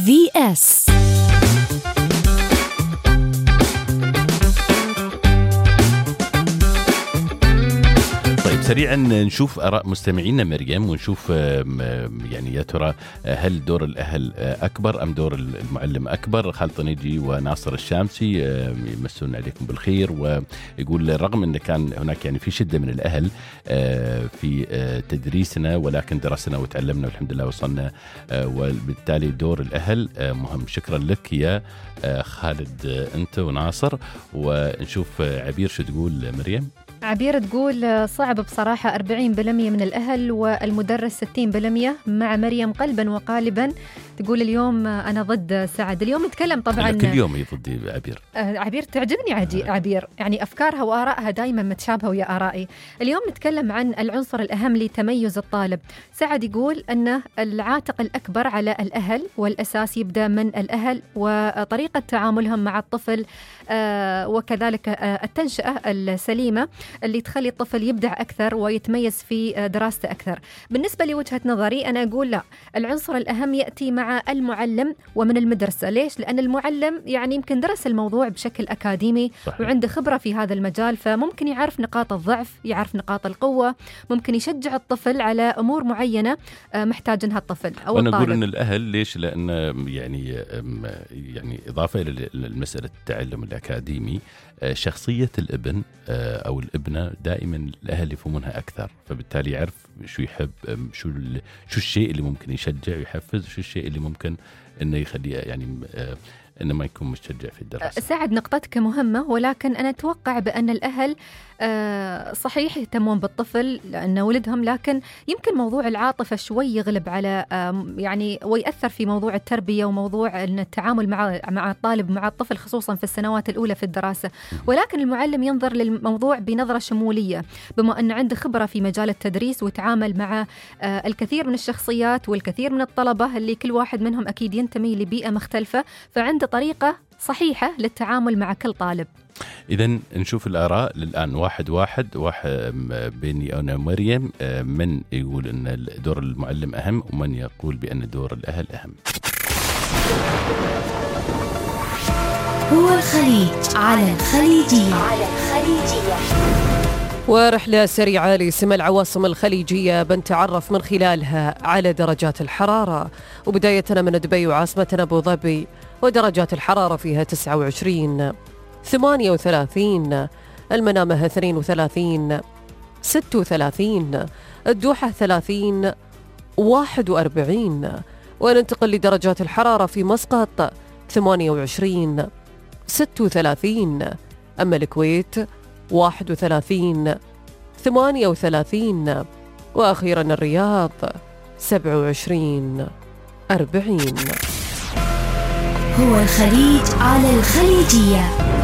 VS. سريعا نشوف آراء مستمعينا مريم، ونشوف يعني يا ترى هل دور الأهل أكبر أم دور المعلم أكبر. خالد طنيجي وناصر الشامسي يمسون عليكم بالخير، ويقول رغم أن كان هناك يعني في شدة من الأهل في تدريسنا، ولكن درسنا وتعلمنا والحمد لله وصلنا، وبالتالي دور الأهل مهم. شكرا لك يا خالد أنت وناصر. ونشوف عبير شو تقول مريم. عبير تقول صعب بصراحة 40% من الأهل والمدرس 60%. مع مريم قلبا وقالبا تقول اليوم أنا ضد سعد. اليوم نتكلم طبعا كل يوم هي ضدي عبير. عبير تعجبني عبير، يعني أفكارها وآرائها دايما متشابهة ويا آرائي. اليوم نتكلم عن العنصر الأهم لتميز الطالب. سعد يقول أن العاتق الأكبر على الأهل، والأساس يبدأ من الأهل وطريقة تعاملهم مع الطفل، وكذلك التنشئة السليمة اللي تخلي الطفل يبدع أكثر ويتميز في دراسته أكثر. بالنسبة لوجهة نظري أنا أقول لا، العنصر الأهم يأتي مع المعلم ومن المدرسة. ليش؟ لأن المعلم يعني يمكن درس الموضوع بشكل أكاديمي صحيح، وعنده خبرة في هذا المجال، فممكن يعرف نقاط الضعف، يعرف نقاط القوة، ممكن يشجع الطفل على أمور معينة محتاجها الطفل أو الطالب. أنا أقول أن الأهل ليش؟ لأن يعني إضافة إلى المسألة التعلم الأكاديمي، شخصية الابن أو الابنة دائما الأهل يفهمونها أكثر، فبالتالي يعرف شو يحب، شو الشيء اللي ممكن يشجع ويحفز، شو الشيء اللي ممكن إنه يخليه يعني إنه ما يكون مشجع في الدراسة. سعد نقطتك مهمة، ولكن أنا أتوقع بأن الأهل صحيح يهتمون بالطفل لأنه ولدهم، لكن يمكن موضوع العاطفة شوي يغلب على يعني ويأثر في موضوع التربية وموضوع أن التعامل مع الطالب مع الطفل، خصوصا في السنوات الأولى في الدراسة. ولكن المعلم ينظر للموضوع بنظرة شمولية، بما أنه عنده خبرة في مجال التدريس وتعامل مع الكثير من الشخصيات والكثير من الطلبة اللي كل واحد منهم أكيد ينتمي لبيئة مختلفة، فعنده طريقة صحيحة للتعامل مع كل طالب. إذن نشوف الآراء الآن واحد بيني أنا ومريم، من يقول أن دور المعلم أهم ومن يقول بأن دور الأهل أهم. هو الخليج على الخليجية. ورحلة سريعة لسمى العواصم الخليجية بنتعرف من خلالها على درجات الحرارة، وبداية من دبي وعاصمتنا أبو ظبي، ودرجات الحرارة فيها 29 38، المنامة 32 36، الدوحة 30 41. وننتقل لدرجات الحرارة في مسقط 28 36، أما الكويت 31 38، وأخيرا الرياض 27 40. هو الخليج على الخليجية.